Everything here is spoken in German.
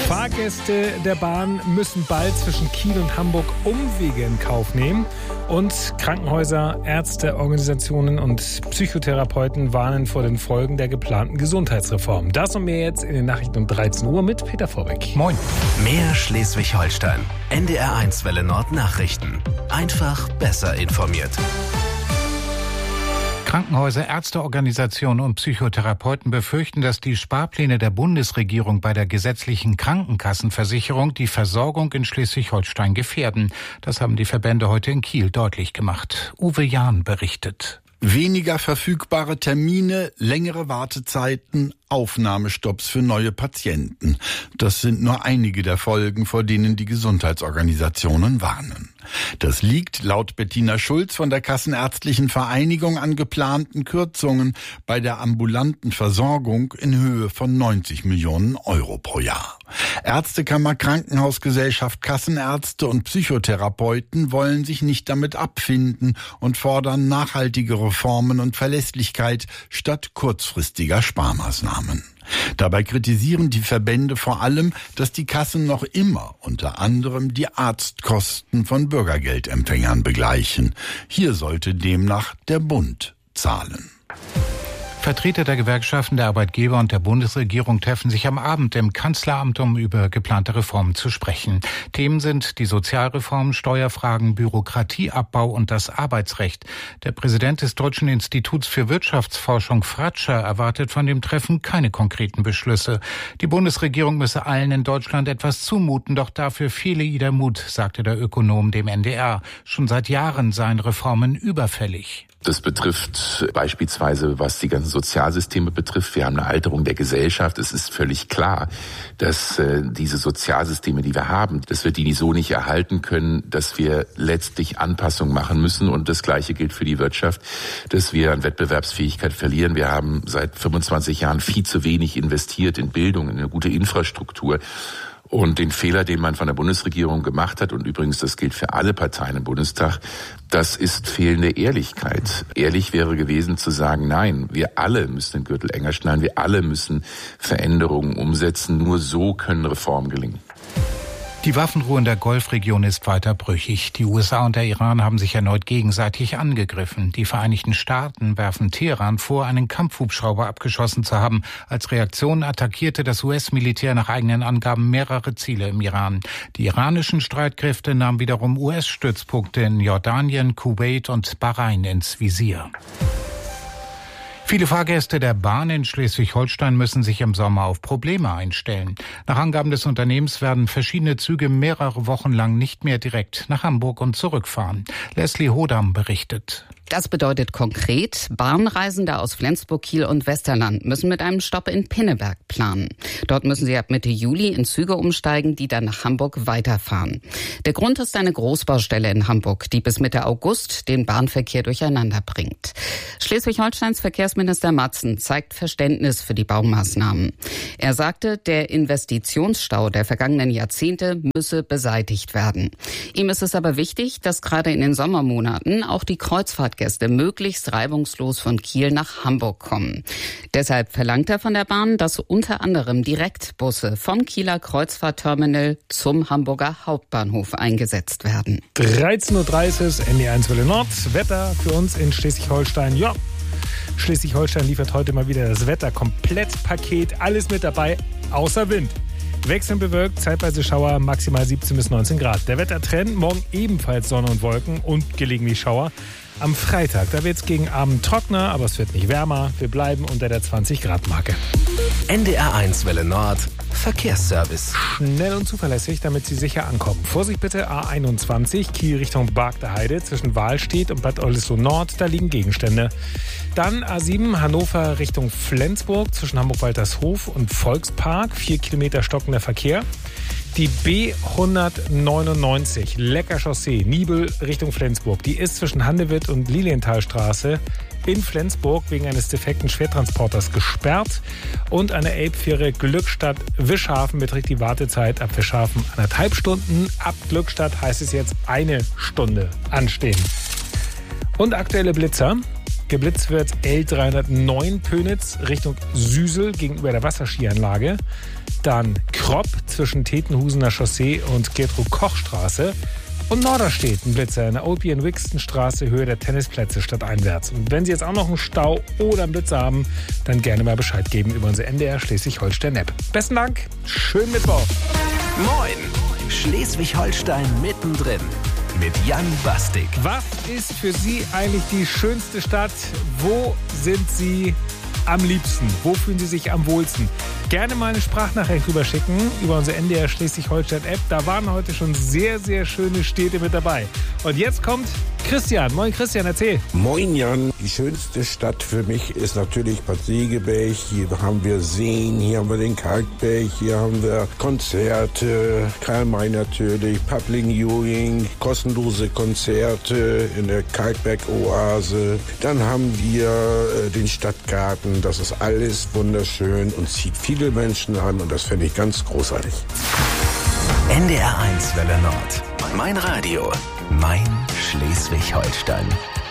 Fahrgäste der Bahn müssen bald zwischen Kiel und Hamburg Umwege in Kauf nehmen. Und Krankenhäuser, Ärzte, Organisationen und Psychotherapeuten warnen vor den Folgen der geplanten Gesundheitsreform. Das und mehr jetzt in den Nachrichten um 13 Uhr mit Peter Vorbeck. Moin. Mehr Schleswig-Holstein. NDR1 Welle Nord Nachrichten. Einfach besser informiert. Krankenhäuser, Ärzteorganisationen und Psychotherapeuten befürchten, dass die Sparpläne der Bundesregierung bei der gesetzlichen Krankenkassenversicherung die Versorgung in Schleswig-Holstein gefährden. Das haben die Verbände heute in Kiel deutlich gemacht. Uwe Jahn berichtet. Weniger verfügbare Termine, längere Wartezeiten, Aufnahmestopps für neue Patienten. Das sind nur einige der Folgen, vor denen die Gesundheitsorganisationen warnen. Das liegt laut Bettina Schulz von der Kassenärztlichen Vereinigung an geplanten Kürzungen bei der ambulanten Versorgung in Höhe von 90 Millionen Euro pro Jahr. Ärztekammer, Krankenhausgesellschaft, Kassenärzte und Psychotherapeuten wollen sich nicht damit abfinden und fordern nachhaltige Reformen und Verlässlichkeit statt kurzfristiger Sparmaßnahmen. Dabei kritisieren die Verbände vor allem, dass die Kassen noch immer unter anderem die Arztkosten von Bürgergeldempfängern begleichen. Hier sollte demnach der Bund zahlen. Vertreter der Gewerkschaften, der Arbeitgeber und der Bundesregierung treffen sich am Abend im Kanzleramt, um über geplante Reformen zu sprechen. Themen sind die Sozialreform, Steuerfragen, Bürokratieabbau und das Arbeitsrecht. Der Präsident des Deutschen Instituts für Wirtschaftsforschung, Fratscher, erwartet von dem Treffen keine konkreten Beschlüsse. Die Bundesregierung müsse allen in Deutschland etwas zumuten, doch dafür fehle ihr der Mut, sagte der Ökonom dem NDR. Schon seit Jahren seien Reformen überfällig. Das betrifft beispielsweise, was die ganzen Sozialsysteme betrifft. Wir haben eine Alterung der Gesellschaft. Es ist völlig klar, dass diese Sozialsysteme, die wir haben, dass wir die so nicht erhalten können, dass wir letztlich Anpassungen machen müssen. Und das Gleiche gilt für die Wirtschaft, dass wir an Wettbewerbsfähigkeit verlieren. Wir haben seit 25 Jahren viel zu wenig investiert in Bildung, in eine gute Infrastruktur. Und den Fehler, den man von der Bundesregierung gemacht hat, und übrigens das gilt für alle Parteien im Bundestag, das ist fehlende Ehrlichkeit. Ehrlich wäre gewesen zu sagen, nein, wir alle müssen den Gürtel enger schnallen, wir alle müssen Veränderungen umsetzen, nur so können Reformen gelingen. Die Waffenruhe in der Golfregion ist weiter brüchig. Die USA und der Iran haben sich erneut gegenseitig angegriffen. Die Vereinigten Staaten werfen Teheran vor, einen Kampfhubschrauber abgeschossen zu haben. Als Reaktion attackierte das US-Militär nach eigenen Angaben mehrere Ziele im Iran. Die iranischen Streitkräfte nahmen wiederum US-Stützpunkte in Jordanien, Kuwait und Bahrain ins Visier. Viele Fahrgäste der Bahn in Schleswig-Holstein müssen sich im Sommer auf Probleme einstellen. Nach Angaben des Unternehmens werden verschiedene Züge mehrere Wochen lang nicht mehr direkt nach Hamburg und zurückfahren. Leslie Hodam berichtet. Das bedeutet konkret, Bahnreisende aus Flensburg, Kiel und Westerland müssen mit einem Stopp in Pinneberg planen. Dort müssen sie ab Mitte Juli in Züge umsteigen, die dann nach Hamburg weiterfahren. Der Grund ist eine Großbaustelle in Hamburg, die bis Mitte August den Bahnverkehr durcheinander bringt. Schleswig-Holsteins Verkehrsminister Matzen zeigt Verständnis für die Baumaßnahmen. Er sagte, der Investitionsstau der vergangenen Jahrzehnte müsse beseitigt werden. Ihm ist es aber wichtig, dass gerade in den Sommermonaten auch die Kreuzfahrtgäste möglichst reibungslos von Kiel nach Hamburg kommen. Deshalb verlangt er von der Bahn, dass unter anderem Direktbusse vom Kieler Kreuzfahrtterminal zum Hamburger Hauptbahnhof eingesetzt werden. 13.30 Uhr, NDR1 Welle Nord. Wetter für uns in Schleswig-Holstein. Ja, Schleswig-Holstein liefert heute mal wieder das Wetter-Komplettpaket. Alles mit dabei, außer Wind. Wechselnd bewölkt, zeitweise Schauer, maximal 17 bis 19 Grad. Der Wettertrend, morgen ebenfalls Sonne und Wolken und gelegentlich Schauer. Am Freitag, da wird es gegen Abend trockener, aber es wird nicht wärmer. Wir bleiben unter der 20-Grad-Marke. NDR1 Welle Nord, Verkehrsservice. Schnell und zuverlässig, damit Sie sicher ankommen. Vorsicht bitte, A21, Kiel Richtung Bargter Zwischen Wahlstedt und Bad Oldesloe Nord, da liegen Gegenstände. Dann A7 Hannover Richtung Flensburg, zwischen Hamburg-Waltershof und Volkspark, 4 Kilometer stockender Verkehr. Die B199, Lecker Chaussee, Nibel Richtung Flensburg, die ist zwischen Handewitt und Lilienthalstraße in Flensburg wegen eines defekten Schwertransporters gesperrt. Und eine Elbfähre Glückstadt-Wischhafen beträgt die Wartezeit ab Wischhafen 1,5 Stunden. Ab Glückstadt heißt es jetzt 1 Stunde anstehen. Und aktuelle Blitzer. Geblitzt wird L309 Pönitz Richtung Süsel gegenüber der Wasserskianlage. Dann Kropp zwischen Tetenhusener Chaussee und Gertrud-Koch-Straße. Und Norderstedt, ein Blitzer in der Old Wixton Straße, Höhe der Tennisplätze stadteinwärts. Und wenn Sie jetzt auch noch einen Stau oder einen Blitzer haben, dann gerne mal Bescheid geben über unsere NDR Schleswig-Holstein-App. Besten Dank, schönen Mittwoch. Moin, Schleswig-Holstein mittendrin mit Jan Bastik. Was ist für Sie eigentlich die schönste Stadt? Wo sind Sie am liebsten? Wo fühlen Sie sich am wohlsten? Gerne mal eine Sprachnachricht rüberschicken über unsere NDR Schleswig-Holstein-App. Da waren heute schon sehr, sehr schöne Städte mit dabei. Und jetzt kommt Christian. Moin Christian, erzähl. Moin Jan. Die schönste Stadt für mich ist natürlich Bad Segeberg. Hier haben wir Seen, hier haben wir den Kalkberg, hier haben wir Konzerte, Karl May natürlich, Public Viewing, kostenlose Konzerte in der Kalkberg-Oase. Dann haben wir den Stadtgarten. Das ist alles wunderschön und zieht viele Menschen an und das finde ich ganz großartig. NDR 1 Welle Nord. Mein Radio. Mein Schleswig-Holstein.